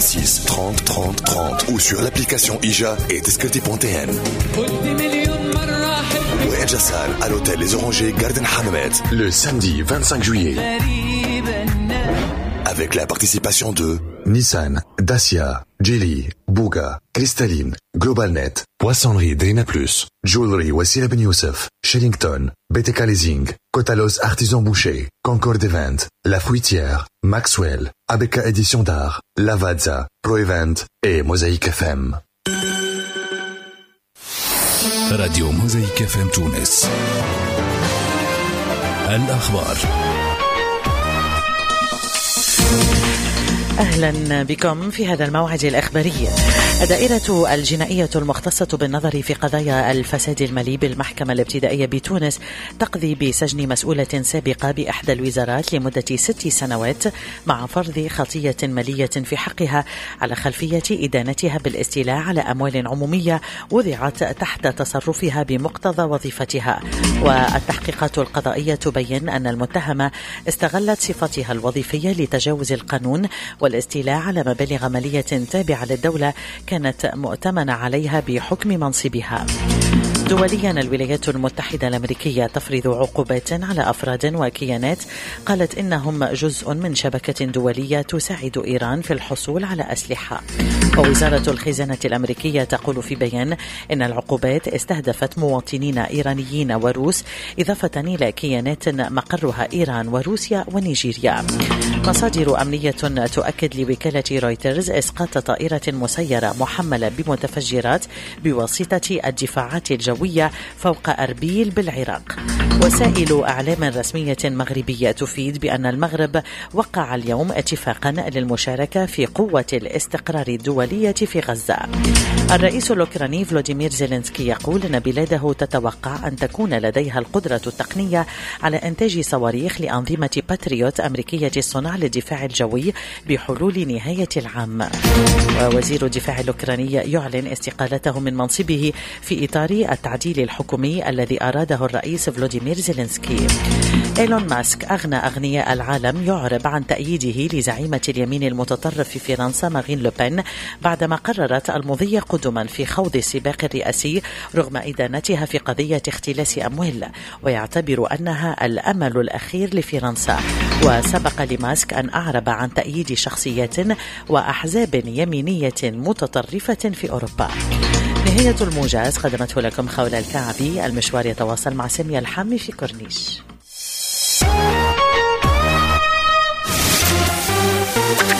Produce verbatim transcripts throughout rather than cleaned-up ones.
six trente trente trente ou sur l'application Ija et Tiskelti point T N. Wael Jassal à l'hôtel Les Orangers Garden Hammamet le samedi vingt-cinq juillet. Avec la participation de Nissan, Dacia, Geely, Bouga, Cristalline, GlobalNet, Poissonnerie Drina Plus, Jewelry Wassila Ben Youssef, Shellington, B T K Leasing, Cotalos Artisan Boucher, Concorde Event, La Fruitière, Maxwell, A B K Édition d'Art, Lavazza, Pro Event et Mosaïque F M. راديو موزايك اف ام تونس. الأخبار. أهلا بكم في هذا الموعد الإخباري. الدائرة الجنائية المختصة بالنظر في قضايا الفساد المالي بالمحكمة الابتدائية بتونس تقضي بسجن مسؤولة سابقة بإحدى الوزارات لمدة ست سنوات مع فرض خطية مالية في حقها على خلفية إدانتها بالاستيلاء على أموال عمومية وضعت تحت تصرفها بمقتضى وظيفتها. والتحقيقات القضائية تبين أن المتهمة استغلت صفتها الوظيفية لتجاوز القانون والاستيلاء على مبالغ مالية تابعة للدولة كانت مؤتمنة عليها بحكم منصبها. دوليا الولايات المتحدة الأمريكية تفرض عقوبات على أفراد وكيانات قالت إنهم جزء من شبكة دولية تساعد إيران في الحصول على أسلحة. ووزارة الخزانة الأمريكية تقول في بيان إن العقوبات استهدفت مواطنين إيرانيين وروس إضافة إلى كيانات مقرها إيران وروسيا ونيجيريا. مصادر أمنية تؤكد لوكالة رويترز إسقاط طائرة مسيرة محملة بمتفجرات بواسطة الدفاعات الجوية فوق أربيل بالعراق. وسائل أعلام رسمية مغربية تفيد بأن المغرب وقع اليوم اتفاقا للمشاركة في قوة الاستقرار الدولية في غزة. الرئيس الأوكراني فلوديمير زيلينسكي يقول أن بلاده تتوقع أن تكون لديها القدرة التقنية على إنتاج صواريخ لأنظمة باتريوت أمريكية الصنع للدفاع الجوي بحلول نهاية العام. ووزير الدفاع الأوكراني يعلن استقالته من منصبه في إطار التعديل الحكومي الذي أراده الرئيس فلوديمير زيلينسكي. إيلون ماسك أغنى أغنياء العالم يعرب عن تأييده لزعيمة اليمين المتطرف في فرنسا مارين لوبين بعدما قررت المضي قدما في خوض السباق الرئاسي رغم إدانتها في قضية اختلاس أموال، ويعتبر أنها الأمل الأخير لفرنسا. وسبق لماسك أن أعرب عن تأييد شخصيات وأحزاب يمينية متطرفة في أوروبا. نهاية الموجز قدمته لكم خولة الكعبي. المشوار يتواصل مع سامية الحامي في كورنيش.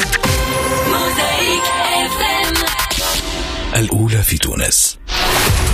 الأولى في تونس.